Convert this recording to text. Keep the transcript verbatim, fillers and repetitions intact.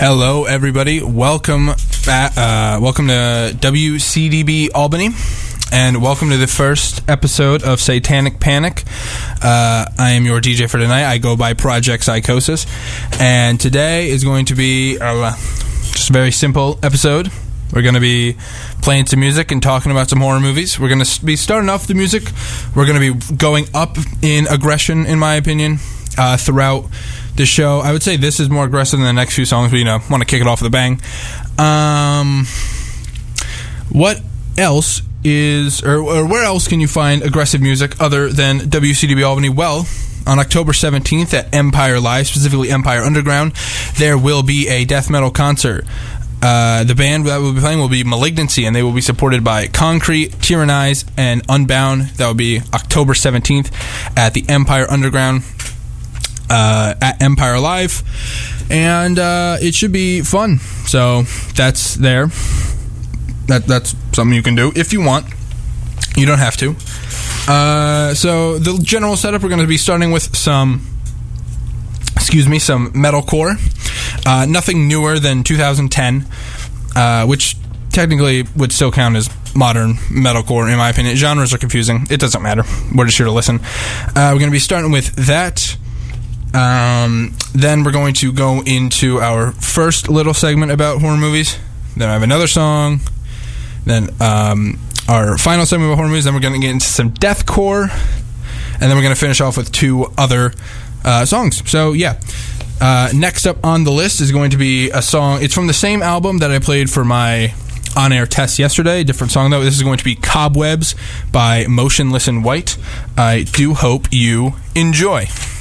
Hello, everybody. Welcome back. Uh, welcome to W C D B Albany, and welcome to the first episode of Satanic Panic. Uh, I am your D J for tonight. I go by Project Psychosis, and today is going to be uh, just a very simple episode. We're going to be playing some music and talking about some horror movies. We're going to be starting off the music. We're going to be going up in aggression, in my opinion, uh, throughout the show. I would say this is more aggressive than the next few songs, but, you know, want to kick it off with a bang. Um, what else is, or, or where else can you find aggressive music other than W C D B Albany? Well, on October seventeenth at Empire Live, specifically Empire Underground, there will be a death metal concert. Uh, the band that will be playing will be Malignancy, and they will be supported by Concrete, Tyrannize, and Unbound. That will be October seventeenth at the Empire Underground. Uh, at Empire Live, and uh, it should be fun. So that's there. That that's something you can do if you want. You don't have to. Uh, so the general setup, we're going to be starting with some, excuse me, some metalcore. Uh, nothing newer than two thousand ten, uh, which technically would still count as modern metalcore, in my opinion. Genres are confusing. It doesn't matter. We're just here to listen. Uh, we're going to be starting with that. Um, then we're going to go into our first little segment about horror movies. Then I have another song. Then um, our final segment about horror movies. Then we're going to get into some deathcore. And then we're going to finish off with two other uh, songs. So, yeah. Uh, next up on the list is going to be a song. It's from the same album that I played for my on-air test yesterday. Different song, though. This is going to be Cobwebs by Motionless in White. I do hope you enjoy.